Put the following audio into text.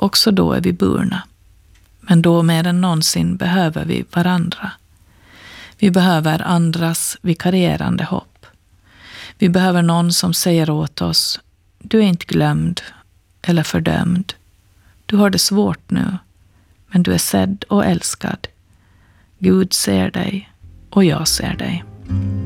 Också då är vi burna. Men då mer än någonsin behöver vi varandra. Vi behöver andras vikarierande hopp. Vi behöver någon som säger åt oss: du är inte glömd eller fördömd. Du har det svårt nu, men du är sedd och älskad. Gud ser dig och jag ser dig.